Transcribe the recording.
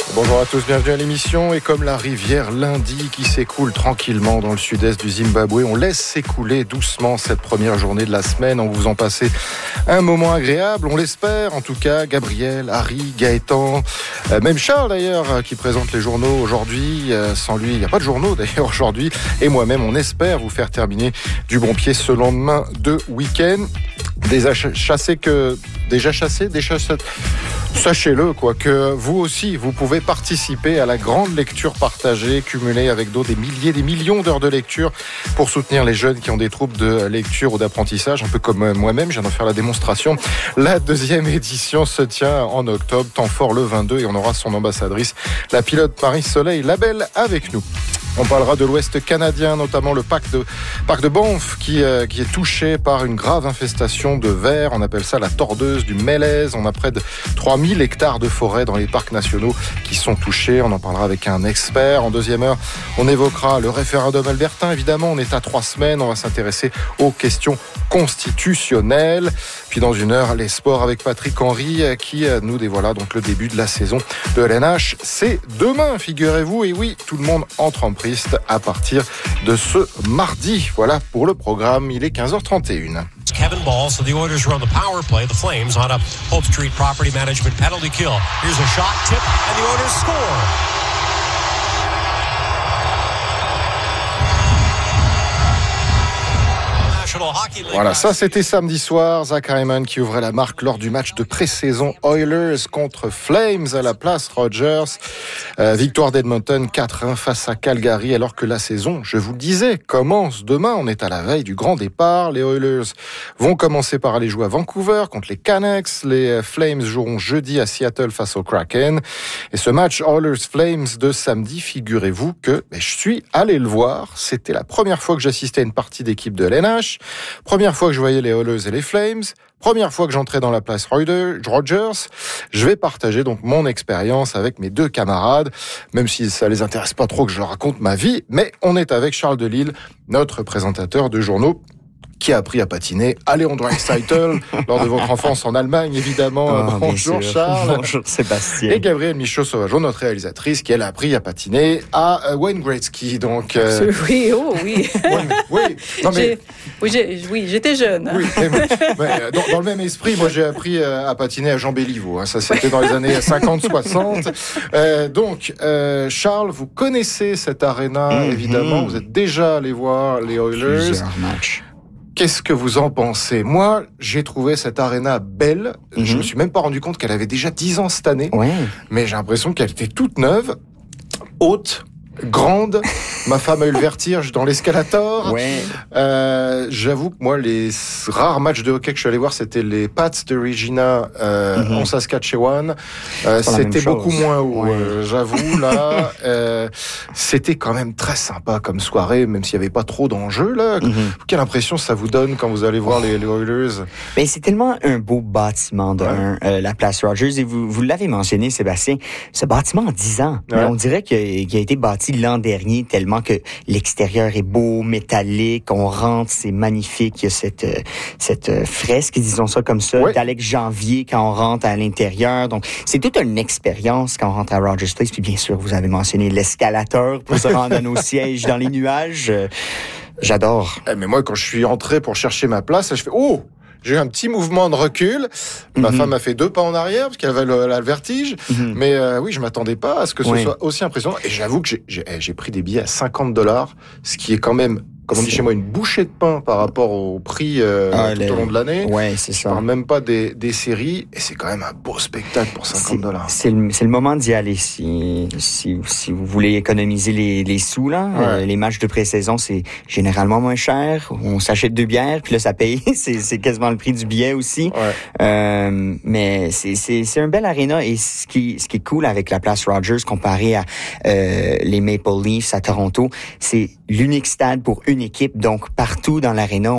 Bonjour à tous, bienvenue à l'émission. Et comme la rivière Lundi qui s'écoule tranquillement dans le sud-est du Zimbabwe, on laisse s'écouler doucement cette première journée de la semaine en vous en passant un moment agréable, on l'espère. En tout cas, Gabriel, Harry, Gaëtan, même Charles d'ailleurs, qui présente les journaux aujourd'hui. Sans lui, il n'y a pas de journaux d'ailleurs aujourd'hui. Et moi-même, on espère vous faire terminer du bon pied ce lendemain de week-end. Sachez-le, que vous aussi, vous pouvez participer à la grande lecture partagée, cumulée avec d'autres, des millions d'heures de lecture pour soutenir les jeunes qui ont des troubles de lecture ou d'apprentissage, un peu comme moi-même, je viens d'en faire la démonstration. La deuxième édition se tient en octobre, temps fort le 22, et on aura son ambassadrice, la pilote Marie-Soleil Labelle, avec nous. On parlera de l'Ouest canadien, notamment le parc de Banff qui est touché par une grave infestation de vers. On appelle ça la tordeuse du Mélèze. On a près de 3000 hectares de forêt dans les parcs nationaux qui sont touchés. On en parlera avec un expert. En deuxième heure, on évoquera le référendum albertain. Évidemment, on est à 3 semaines. On va s'intéresser aux questions constitutionnelles. Puis dans une heure, les sports avec Patrick Henry qui nous dévoilera donc le début de la saison de LNH. C'est demain, figurez-vous. Et oui, tout le monde entre en prise à partir de ce mardi. Voilà pour le programme, il est 15h31. Kevin Ball, so the Oilers are on the power play. The Flames on a Hope Street Property Management penalty kill. Here's a shot, tip, and the Oilers score. Voilà, ça c'était samedi soir. Zach Hyman qui ouvrait la marque lors du match de pré-saison Oilers contre Flames à la place Rogers. Victoire d'Edmonton 4-1 face à Calgary, alors que la saison, je vous le disais, commence demain. On est à la veille du grand départ. Les Oilers vont commencer par aller jouer à Vancouver contre les Canucks. Les Flames joueront jeudi à Seattle face au Kraken. Et ce match Oilers-Flames de samedi, figurez-vous que je suis allé le voir. C'était la première fois que j'assistais à une partie d'équipe de LNH. Première fois que je voyais les Oilers et les Flames. Première fois que j'entrais dans la place Rogers. Je vais partager donc mon expérience avec mes 2 camarades, même si ça les intéresse pas trop que je leur raconte ma vie. Mais on est avec Charles Delisle, notre présentateur de journaux, qui a appris à patiner à Léon Draisaitl lors de votre enfance en Allemagne, évidemment. Bonjour Charles. Bonjour Sébastien. Et Gabrielle Michaud-Sauvageau, notre réalisatrice, qui elle a appris à patiner à Wayne Gretzky. Donc, Oui, oh oui. oui. Non, mais... Oui, j'étais jeune. Oui, mais dans le même esprit, moi j'ai appris à patiner à Jean Béliveau. Ça c'était dans les années 50-60. Donc, Charles, vous connaissez cette aréna, évidemment. Vous êtes déjà allé voir les Oilers. Plusieurs matchs. Qu'est-ce que vous en pensez ? Moi, j'ai trouvé cette aréna belle. Je me suis même pas rendu compte qu'elle avait déjà 10 ans cette année. Ouais. Mais j'ai l'impression qu'elle était toute neuve, haute, grande. Ma femme a eu le vertige dans l'escalator. Ouais. J'avoue que moi, les rares matchs de hockey que je suis allé voir, c'était les Pats de Regina en Saskatchewan. C'était beaucoup moins haut, j'avoue. Là, c'était quand même très sympa comme soirée, même s'il n'y avait pas trop d'enjeux. Là. Quelle impression ça vous donne quand vous allez voir les Oilers ? Mais c'est tellement un beau bâtiment la place Rogers. Et vous l'avez mentionné, Sébastien, ce bâtiment a 10 ans. Mais on dirait qu'il a été bâti l'an dernier, tellement que l'extérieur est beau, métallique, on rentre, c'est magnifique. Il y a cette fresque, disons ça comme ça, d'Alex Janvier quand on rentre à l'intérieur. Donc, c'est toute une expérience quand on rentre à Rogers Place. Puis bien sûr, vous avez mentionné l'escalator pour se rendre à nos sièges dans les nuages. J'adore. Mais moi, quand je suis entré pour chercher ma place, je fais « Oh !» J'ai eu un petit mouvement de recul. Ma femme a fait 2 pas en arrière parce qu'elle avait le vertige. Mais oui, je m'attendais pas à ce que ce soit aussi impressionnant. Et j'avoue que j'ai pris des billets à $50, ce qui est quand même, comme on dit chez moi, une bouchée de pain par rapport au prix tout au long de l'année. Ouais, c'est ça. Je parle même pas des séries. Et c'est quand même un beau spectacle pour $50. C'est le moment d'y aller si vous voulez économiser les sous, là. Les matchs de pré-saison, c'est généralement moins cher. On s'achète 2 bières, puis là, ça paye. c'est quasiment le prix du billet aussi. Mais c'est un bel aréna. Et ce qui est cool avec la place Rogers comparé à les Maple Leafs à Toronto, c'est l'unique stade pour une équipe. Donc, partout dans l'aréna,